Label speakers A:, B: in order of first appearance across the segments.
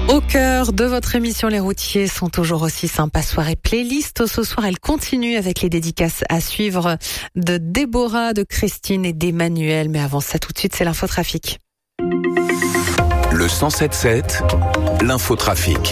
A: Au cœur de votre émission, les routiers sont toujours aussi sympas. Soirée playlist. Ce soir, elle continue avec les dédicaces à suivre de Déborah, de Christine et d'Emmanuel. Mais avant ça, tout de suite, c'est l'infotrafic.
B: Le 107.7, l'infotrafic.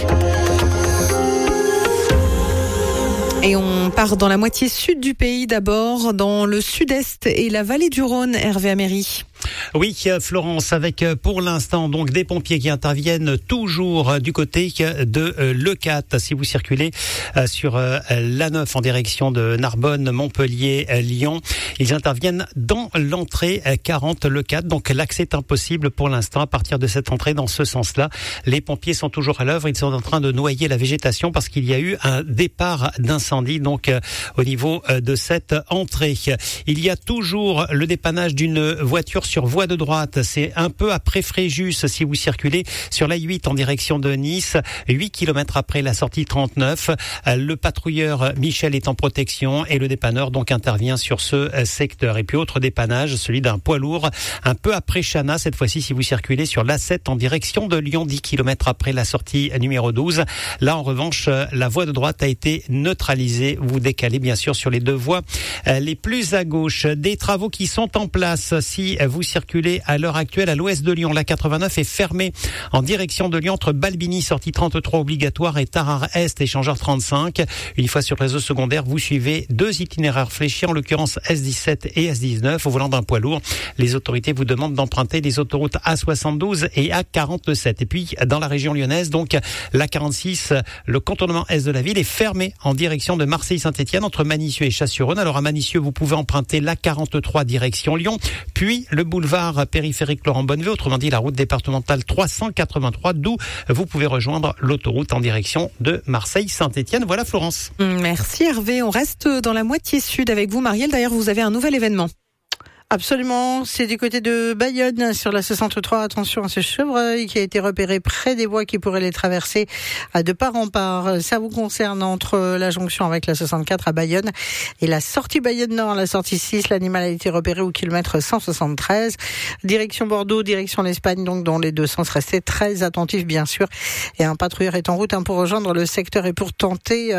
A: Et on part dans la moitié sud du pays d'abord, dans le sud-est et la vallée du Rhône, Hervé Améry.
C: Oui, Florence, avec pour l'instant donc des pompiers qui interviennent toujours du côté de Leucate. Si vous circulez sur l'A9 en direction de Narbonne, Montpellier, Lyon, ils interviennent dans l'entrée 40 Leucate. Donc l'accès est impossible pour l'instant à partir de cette entrée dans ce sens-là. Les pompiers sont toujours à l'œuvre. Ils sont en train de noyer la végétation parce qu'il y a eu un départ d'incendie donc au niveau de cette entrée. Il y a toujours le dépannage d'une voiture sur voie de droite, c'est un peu après Fréjus si vous circulez sur la 8 en direction de Nice, 8 km après la sortie 39. Le patrouilleur Michel est en protection et le dépanneur donc intervient sur ce secteur. Et puis autre dépannage, celui d'un poids lourd, un peu après Chana, cette fois-ci si vous circulez sur l'A7 en direction de Lyon, 10 km après la sortie numéro 12. Là en revanche, la voie de droite a été neutralisée. Vous décalez bien sûr sur les deux voies les plus à gauche. Des travaux qui sont en place si vous circulez à l'heure actuelle à l'ouest de Lyon. La 89 est fermée en direction de Lyon entre Balbini, sortie 33 obligatoire, et Tarare-Est, échangeur 35. Une fois sur le réseau secondaire, vous suivez deux itinéraires fléchis, en l'occurrence S17 et S19, au volant d'un poids lourd. Les autorités vous demandent d'emprunter les autoroutes A72 et A47. Et puis, dans la région lyonnaise, donc, la 46, le contournement est de la ville est fermé en direction de Marseille-Saint-Étienne entre Manicieux et Chasse-sur-Rhône. Alors, à Manicieux, vous pouvez emprunter la 43 direction Lyon, puis le boulevard périphérique Laurent Bonneveux, autrement dit la route départementale 383, d'où vous pouvez rejoindre l'autoroute en direction de Marseille-Saint-Étienne. Voilà Florence.
A: Merci Hervé. On reste dans la moitié sud avec vous Marielle. D'ailleurs, vous avez un nouvel événement.
D: Absolument, c'est du côté de Bayonne sur la 63. Attention à ce chevreuil qui a été repéré près des voies qui pourraient les traverser de part en part. Ça vous concerne entre la jonction avec la 64 à Bayonne et la sortie Bayonne Nord, la sortie 6. L'animal a été repéré au kilomètre 173. Direction Bordeaux, direction l'Espagne, donc dans les deux sens. Restez très attentifs bien sûr. Et un patrouilleur est en route pour rejoindre le secteur et pour tenter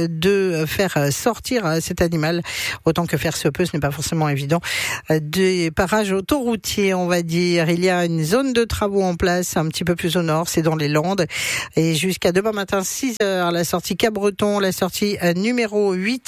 D: de faire sortir cet animal. Autant que faire se peut, ce n'est pas forcément évident. Des parages autoroutiers, on va dire. Il y a une zone de travaux en place un petit peu plus au nord, c'est dans les Landes. Et jusqu'à demain matin, 6h, la sortie Cabreton, la sortie numéro 8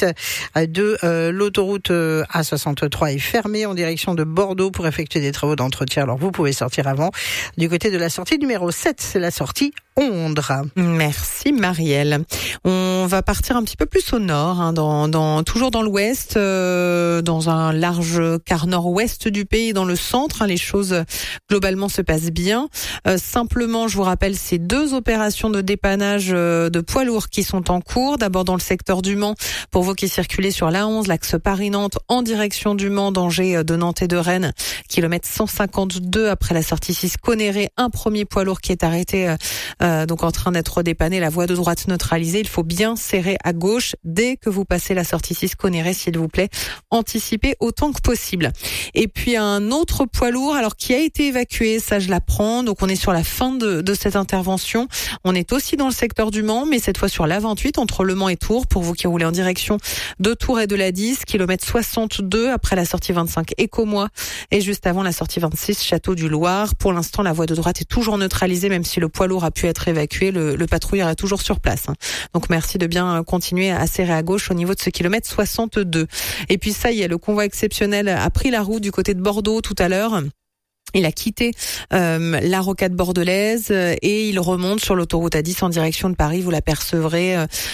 D: de l'autoroute A63 est fermée en direction de Bordeaux pour effectuer des travaux d'entretien. Alors vous pouvez sortir avant. Du côté de la sortie numéro 7, c'est la sortie Ondre.
A: Merci Marielle. On va partir un petit peu plus au nord, toujours dans l'ouest, dans un large quart nord-ouest du pays, dans le centre. Les choses globalement se passent bien. Simplement, je vous rappelle ces deux opérations de dépannage de poids lourds qui sont en cours. D'abord dans le secteur du Mans, pour vous qui circulez sur l'A11, l'axe Paris-Nantes en direction du Mans, danger de Nantes et de Rennes, kilomètre 152 après la sortie 6 Conéré, un premier poids lourd qui est arrêté donc en train d'être dépanné, la voie de droite neutralisée. Il faut bien serrer à gauche dès que vous passez la sortie 6 Conéré, s'il vous plaît. Anticipez autant que possible. Et puis un autre poids lourd, alors qui a été évacué, ça je l'apprends. Donc on est sur la fin de cette intervention. On est aussi dans le secteur du Mans, mais cette fois sur l'A28 entre Le Mans et Tours, pour vous qui roulez en direction de Tours et de la 10, kilomètre 62 après la sortie 25 Écomois et juste avant la sortie 26 Château du Loir. Pour l'instant, la voie de droite est toujours neutralisée, même si le poids lourd a pu être évacué. Le patrouilleur est toujours sur place. Donc merci de bien continuer à serrer à gauche au niveau de ce kilomètre 62. Et puis ça y est, le convoi exceptionnel a pris la route du côté de Bordeaux tout à l'heure. Il a quitté la rocade bordelaise et il remonte sur l'autoroute A10 en direction de Paris. Vous l'apercevrez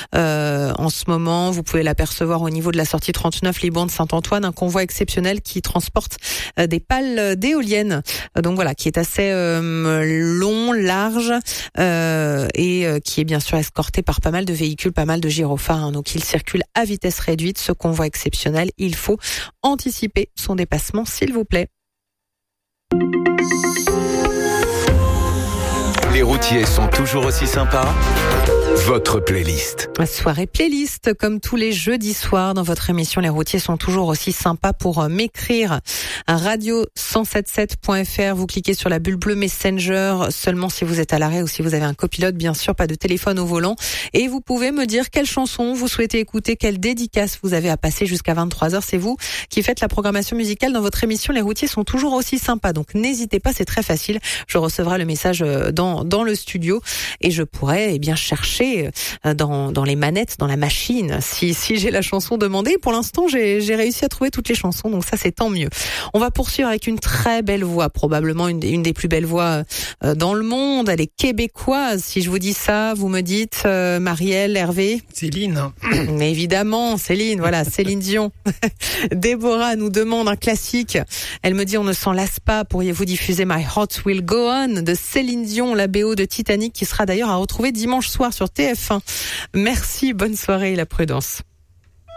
A: en ce moment. Vous pouvez l'apercevoir au niveau de la sortie 39 Liban de Saint-Antoine, un convoi exceptionnel qui transporte des pales d'éoliennes. Donc voilà, qui est assez long, large et qui est bien sûr escorté par pas mal de véhicules, pas mal de gyrophares. Donc il circule à vitesse réduite. Ce convoi exceptionnel, il faut anticiper son dépassement, s'il vous plaît.
B: Les routiers sont toujours aussi sympas. Votre playlist.
A: Soirée playlist, comme tous les jeudis soirs dans votre émission. Les routiers sont toujours aussi sympas pour m'écrire. Radio1077.fr. Vous cliquez sur la bulle bleue Messenger seulement si vous êtes à l'arrêt ou si vous avez un copilote, bien sûr, pas de téléphone au volant. Et vous pouvez me dire quelle chanson vous souhaitez écouter, quelle dédicace vous avez à passer jusqu'à 23h. C'est vous qui faites la programmation musicale dans votre émission. Les routiers sont toujours aussi sympas. Donc n'hésitez pas, c'est très facile. Je recevrai le message dans le studio et je pourrai bien chercher dans les manettes, dans la machine, si j'ai la chanson demandée. Pour l'instant, j'ai réussi à trouver toutes les chansons, donc ça c'est tant mieux. On va poursuivre avec une très belle voix, probablement une des plus belles voix dans le monde. Elle est québécoise. Si je vous dis ça, vous me dites Marielle, Hervé,
C: Céline.
A: Mais évidemment, Céline, voilà, Céline Dion. Déborah nous demande un classique. Elle me dit on ne s'en lasse pas. Pourriez-vous diffuser My Heart Will Go On de Céline Dion, la BO de Titanic, qui sera d'ailleurs à retrouver dimanche soir sur TF1. Merci, bonne soirée, la prudence.